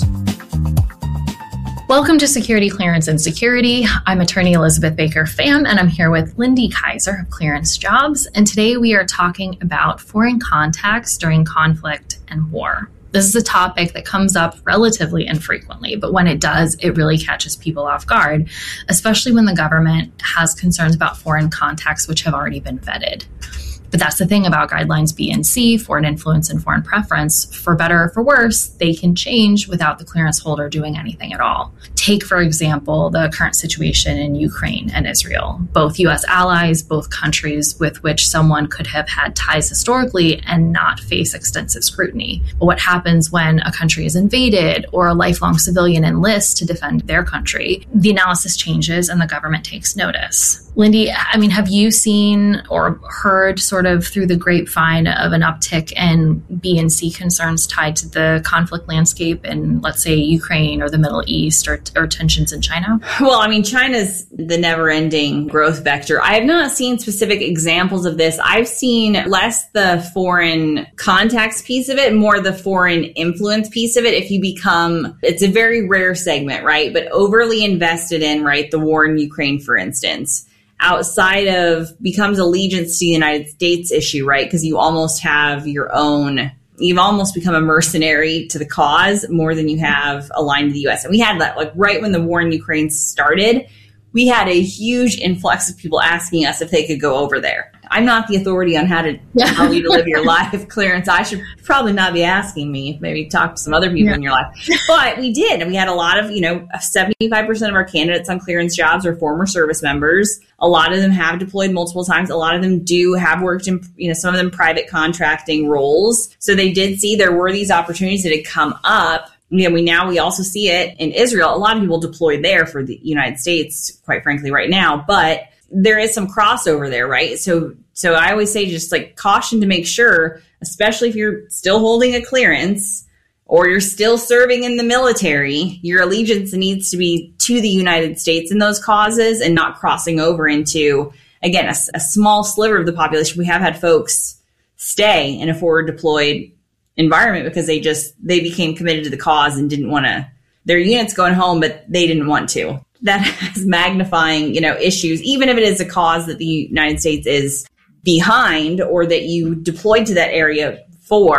Welcome to Security Clearance and Security. I'm attorney Elizabeth Baker Pham, and I'm here with Lindy Kaiser of Clearance Jobs. And today we are talking about foreign contacts during conflict and war. This is a topic that comes up relatively infrequently, but when it does, it really catches people off guard, especially when the government has concerns about foreign contacts which have already been vetted. But that's the thing about guidelines B and C, foreign influence and foreign preference. For better or for worse, they can change without the clearance holder doing anything at all. Take, for example, the current situation in Ukraine and Israel, both U S allies, both countries with which someone could have had ties historically and not face extensive scrutiny. But what happens when a country is invaded or a lifelong civilian enlists to defend their country? The analysis changes and the government takes notice. Lindy, I mean, have you seen or heard sort of through the grapevine of an uptick in B and C concerns tied to the conflict landscape in, let's say, Ukraine or the Middle East or, or tensions in China? Well, I mean, China's the never-ending growth vector. I have not seen specific examples of this. I've seen less the foreign contacts piece of it, more the foreign influence piece of it. If you become, it's a very rare segment, right? But overly invested in, right, the war in Ukraine, for instance, outside of becomes allegiance to the United States issue, right? Because you almost have your own, you've almost become a mercenary to the cause more than you have aligned to the U S. And we had that, like, right when the war in Ukraine started, we had a huge influx of people asking us if they could go over there. I'm not the authority on how to tell you to live your life, Clearance. I should probably not be asking me. Maybe talk to some other people yeah. in your life. But we did. And we had a lot of, you know, seventy-five percent of our candidates on Clearance Jobs are former service members. A lot of them have deployed multiple times. A lot of them do have worked in, you know, some of them private contracting roles. So they did see there were these opportunities that had come up. You know, we now we also see it in Israel. A lot of people deployed there for the United States, quite frankly, right now. But there is some crossover there, right? So, so I always say just like caution to make sure, especially if you're still holding a clearance or you're still serving in the military, your allegiance needs to be to the United States in those causes and not crossing over into, again, a, a small sliver of the population. We have had folks stay in a forward deployed environment because they just, they became committed to the cause and didn't want to, their unit's going home, but they didn't want to. That has magnifying, you know, issues, even if it is a cause that the United States is behind or that you deployed to that area for.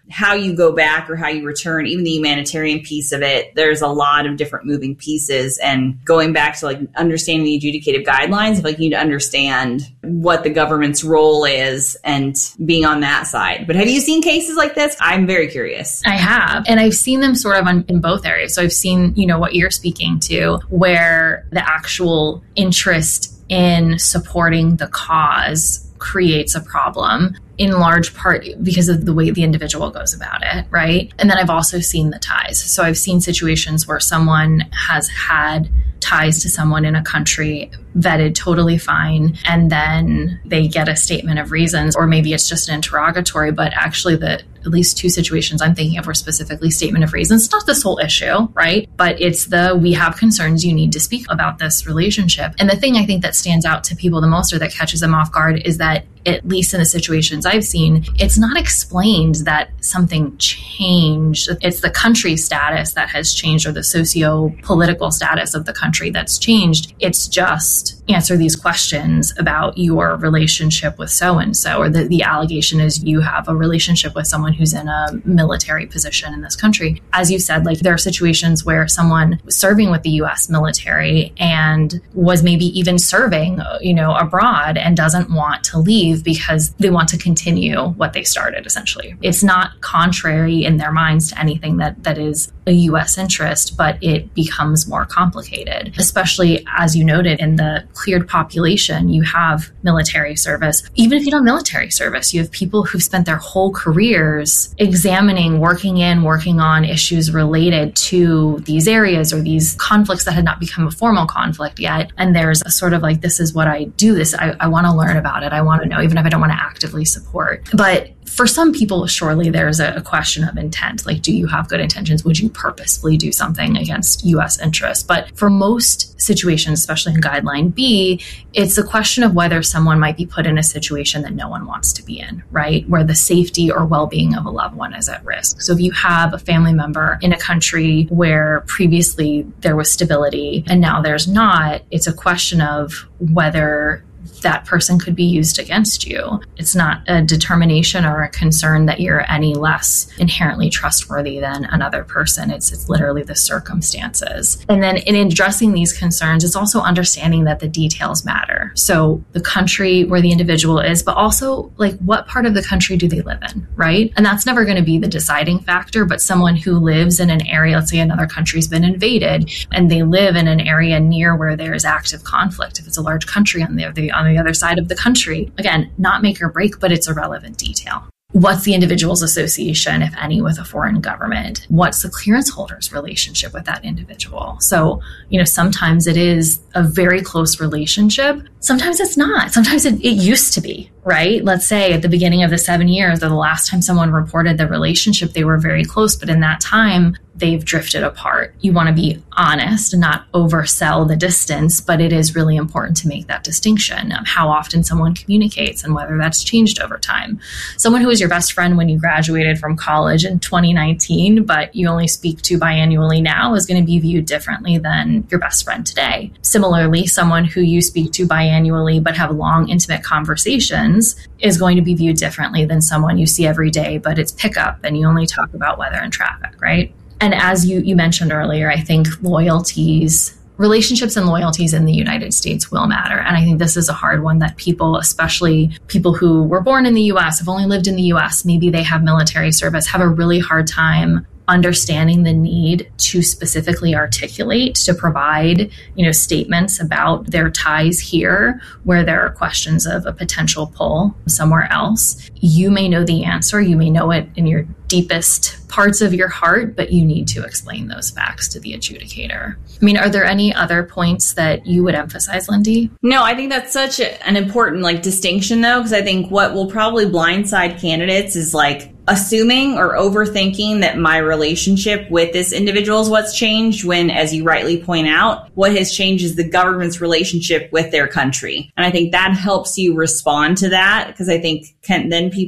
how you go back or how you return, even the humanitarian piece of it, there's a lot of different moving pieces. And going back to like understanding the adjudicative guidelines, I feel like you need to understand what the government's role is and being on that side. But have you seen cases like this? I'm very curious. I have. And I've seen them sort of on, in both areas. So I've seen, you know, what you're speaking to, where the actual interest in supporting the cause creates a problem, in large part because of the way the individual goes about it, right? And then I've also seen the ties. So I've seen situations where someone has had ties to someone in a country, vetted totally fine, and then they get a statement of reasons, or maybe it's just an interrogatory, but actually the at least two situations I'm thinking of were specifically statement of reasons. It's not this whole issue, right? But it's the, we have concerns, you need to speak about this relationship. And the thing I think that stands out to people the most, or that catches them off guard, is that at least in the situations I've seen, it's not explained that something changed. It's the country status that has changed, or the socio-political status of the country that's changed. It's just answer these questions about your relationship with so-and-so, or the, the allegation is you have a relationship with someone who's in a military position in this country. As you said, like there are situations where someone was serving with the U S military and was maybe even serving, you know, abroad and doesn't want to leave because they want to continue what they started, essentially. It's not contrary in their minds to anything that, that is a U S interest, but it becomes more complicated, especially as you noted in the cleared population. You have military service. Even if you don't have military service, you have people who've spent their whole careers examining, working in, working on issues related to these areas or these conflicts that had not become a formal conflict yet. And there's a sort of like, this is what I do. This, I, I want to learn about it. I want to know, even if I don't want to actively support. But for some people, surely there's a, a question of intent. Like, do you have good intentions? Would you purposefully do something against U S interests? But for most situations, especially in Guideline B, it's a question of whether someone might be put in a situation that no one wants to be in, right? Where the safety or well-being of a loved one is at risk. So if you have a family member in a country where previously there was stability and now there's not, it's a question of whether that person could be used against you. It's not a determination or a concern that you're any less inherently trustworthy than another person. It's it's literally the circumstances. And then in addressing these concerns, it's also understanding that the details matter. So the country where the individual is, but also like what part of the country do they live in, right? And that's never going to be the deciding factor, but someone who lives in an area, let's say another country's been invaded, and they live in an area near where there's active conflict. If it's a large country on the, the on the other side of the country, again, not make or break, but it's a relevant detail. What's the individual's association, if any, with a foreign government? What's the clearance holder's relationship with that individual? So, you know, sometimes it is a very close relationship. Sometimes it's not. Sometimes it, it used to be, right? Let's say at the beginning of the seven years or the last time someone reported the relationship, they were very close, but in that time, they've drifted apart. You want to be honest and not oversell the distance, but it is really important to make that distinction of how often someone communicates and whether that's changed over time. Someone who was your best friend when you graduated from college in twenty nineteen, but you only speak to biannually now, is going to be viewed differently than your best friend today. Similarly, someone who you speak to biannually but have long, intimate conversations is going to be viewed differently than someone you see every day, but it's pickup and you only talk about weather and traffic, right? And as you, you mentioned earlier, I think loyalties, relationships and loyalties in the United States will matter. And I think this is a hard one that people, especially people who were born in the U S, have only lived in the U S, maybe they have military service, have a really hard time understanding the need to specifically articulate, to provide, you know, statements about their ties here, where there are questions of a potential pull somewhere else. You may know the answer, you may know it in your deepest parts of your heart, but you need to explain those facts to the adjudicator. I mean, are there any other points that you would emphasize, Lindy? No, I think that's such a, an important like distinction though, because I think what will probably blindside candidates is like assuming or overthinking that my relationship with this individual is what's changed, when, as you rightly point out, what has changed is the government's relationship with their country. And I think that helps you respond to that, because I think can, then people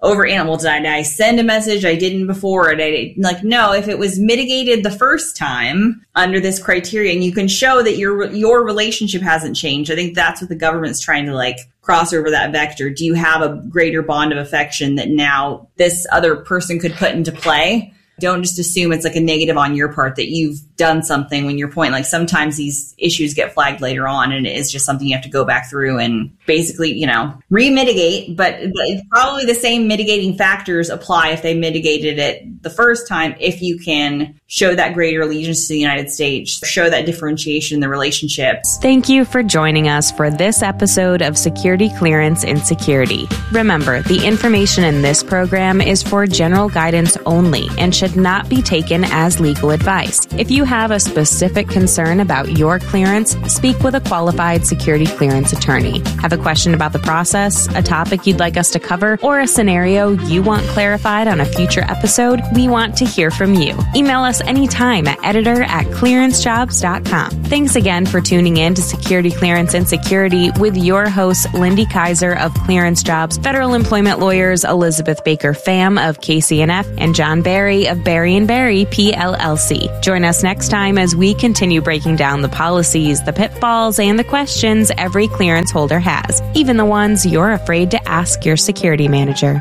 over animal. Did I, did I send a message I didn't before? Did I, like, no, if it was mitigated the first time under this criterion, you can show that your your relationship hasn't changed. I think that's what the government's trying to like cross over that vector. Do you have a greater bond of affection that now this other person could put into play? Don't just assume it's like a negative on your part that you've done something when your point, like sometimes these issues get flagged later on and it is just something you have to go back through and basically, you know, re-mitigate. But probably the same mitigating factors apply if they mitigated it the first time, if you can show that greater allegiance to the United States, show that differentiation in the relationships. Thank you for joining us for this episode of Security Clearance in Security. Remember, the information in this program is for general guidance only and should not be taken as legal advice. If you have a specific concern about your clearance, speak with a qualified security clearance attorney. Have a question about the process, a topic you'd like us to cover, or a scenario you want clarified on a future episode? We want to hear from you. Email us anytime at editor at clearance jobs dot com. Thanks again for tuning in to Security Clearance and Security with your hosts, Lindy Kaiser of Clearance Jobs, federal employment lawyers Elizabeth Baker Pham of K C N F, and John Barry of Barry and Barry P L L C. Join us next time as we continue breaking down the policies, the pitfalls, and the questions every clearance holder has, even the ones you're afraid to ask your security manager.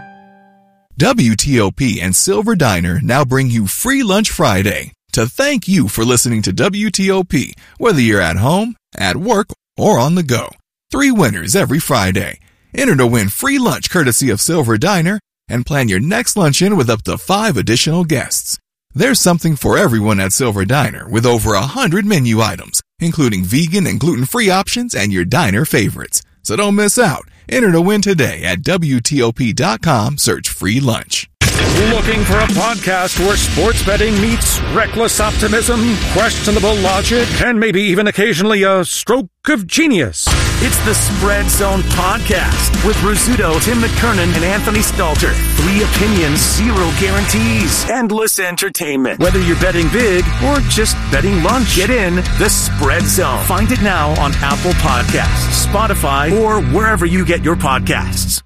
W T O P and Silver Diner now bring you Free Lunch Friday to thank you for listening to W T O P, whether you're at home, at work, or on the go. Three winners every Friday. Enter to win free lunch courtesy of Silver Diner and plan your next luncheon with up to five additional guests. There's something for everyone at Silver Diner with over a hundred menu items, including vegan and gluten-free options and your diner favorites. So don't miss out. Enter to win today at W T O P dot com. Search free lunch. Looking for a podcast where sports betting meets reckless optimism, questionable logic, and maybe even occasionally a stroke of genius? It's the Spread Zone Podcast with Rizzuto, Tim McKernan, and Anthony Stalter. Three opinions, zero guarantees. Endless entertainment. Whether you're betting big or just betting lunch, get in the Spread Zone. Find it now on Apple Podcasts, Spotify, or wherever you get your podcasts.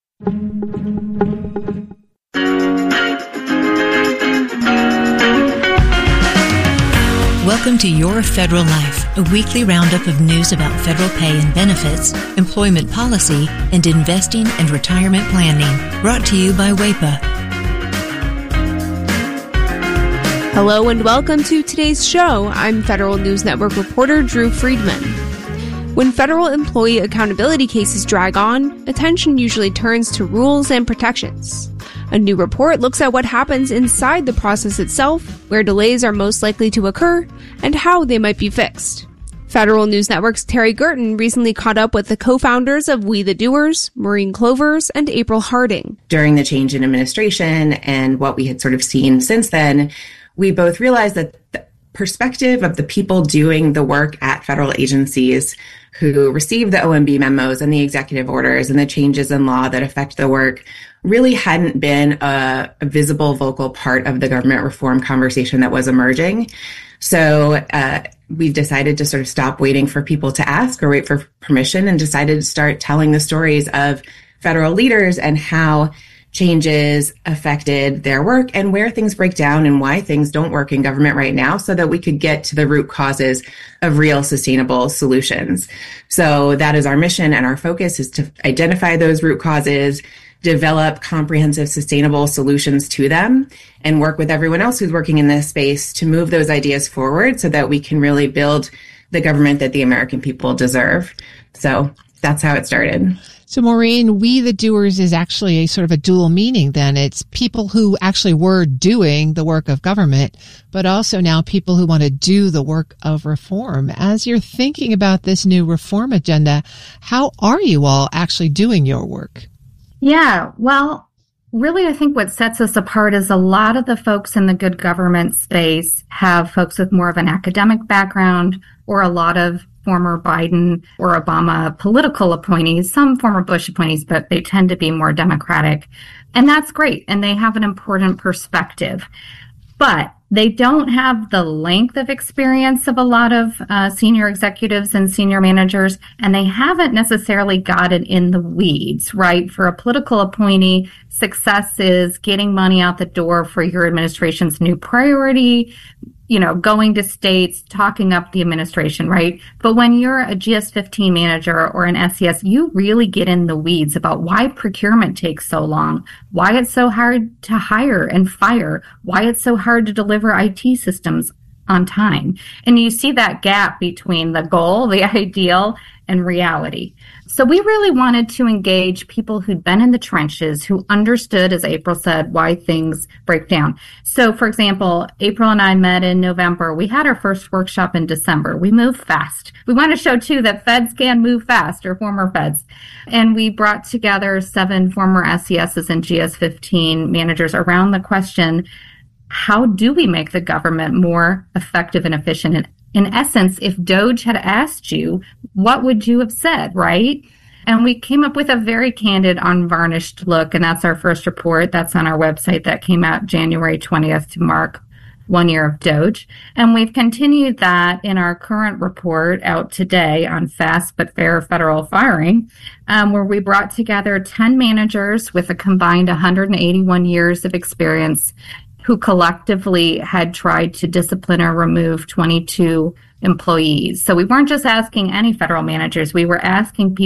Welcome to Your Federal Life, a weekly roundup of news about federal pay and benefits, employment policy, and investing and retirement planning. Brought to you by W A P A. Hello and welcome to today's show. I'm Federal News Network reporter Drew Friedman. When federal employee accountability cases drag on, attention usually turns to rules and protections. A new report looks at what happens inside the process itself, where delays are most likely to occur, and how they might be fixed. Federal News Network's Terry Gerton recently caught up with the co-founders of We the Doers, Maureen Clovers, and April Harding. During the change in administration and what we had sort of seen since then, we both realized that the perspective of the people doing the work at federal agencies who receive the O M B memos and the executive orders and the changes in law that affect the work really hadn't been a, a visible, vocal part of the government reform conversation that was emerging. So uh, we've decided to sort of stop waiting for people to ask or wait for permission and decided to start telling the stories of federal leaders and how changes affected their work and where things break down and why things don't work in government right now so that we could get to the root causes of real sustainable solutions. So that is our mission, and our focus is to identify those root causes, develop comprehensive, sustainable solutions to them, and work with everyone else who's working in this space to move those ideas forward so that we can really build the government that the American people deserve. So that's how it started. So, Maureen, We the Doers is actually a sort of a dual meaning then. It's people who actually were doing the work of government, but also now people who want to do the work of reform. As you're thinking about this new reform agenda, how are you all actually doing your work? Yeah, well, really, I think what sets us apart is a lot of the folks in the good government space have folks with more of an academic background or a lot of former Biden or Obama political appointees, some former Bush appointees, but they tend to be more Democratic. And that's great. And they have an important perspective. But they don't have the length of experience of a lot of uh, senior executives and senior managers, and they haven't necessarily gotten in the weeds, right? For a political appointee, success is getting money out the door for your administration's new priority, you know, going to states, talking up the administration, right? But when you're a G S fifteen manager or an S E S, you really get in the weeds about why procurement takes so long, why it's so hard to hire and fire, why it's so hard to deliver I T systems on time. And you see that gap between the goal, the ideal, and reality. So we really wanted to engage people who'd been in the trenches, who understood, as April said, why things break down. So, for example, April and I met in November. We had our first workshop in December. We move fast. We want to show, too, that feds can move fast, or former feds. And we brought together seven former S E Ss and G S fifteen managers around the question, how do we make the government more effective and efficient? And in essence, if DOGE had asked you, what would you have said, right? And we came up with a very candid, unvarnished look, and that's our first report. That's on our website. That came out January twentieth to mark one year of DOGE. And we've continued that in our current report out today on Fast but Fair Federal Firing, um, where we brought together ten managers with a combined one hundred eighty-one years of experience who collectively had tried to discipline or remove twenty-two employees. So we weren't just asking any federal managers. We were asking people